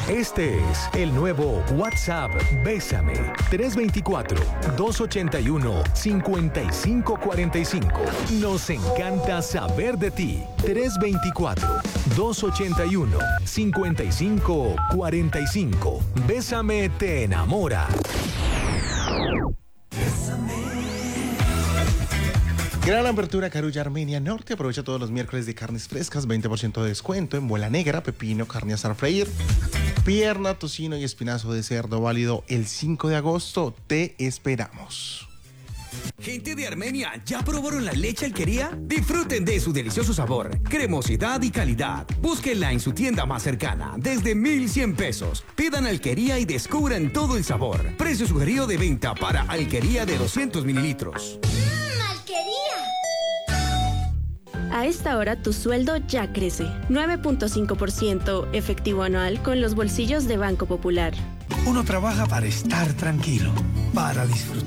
Este es el nuevo WhatsApp Bésame 324-281-5545. Nos encanta saber de ti. 324-281-5545. Bésame te enamora. Gran apertura Carulla Armenia Norte. Aprovecha todos los miércoles de carnes frescas, 20% de descuento en bola negra, pepino, carne asar freír, pierna, tocino y espinazo de cerdo, válido el 5 de agosto. Te esperamos. Gente de Armenia, ¿ya probaron la leche Alquería? Disfruten de su delicioso sabor, cremosidad y calidad. Búsquenla en su tienda más cercana, desde 1,100 pesos. Pidan Alquería y descubran todo el sabor. Precio sugerido de venta para Alquería de 200 mililitros. A esta hora tu sueldo ya crece. 9.5% efectivo anual con los bolsillos de Banco Popular. Uno trabaja para estar tranquilo, para disfrutar.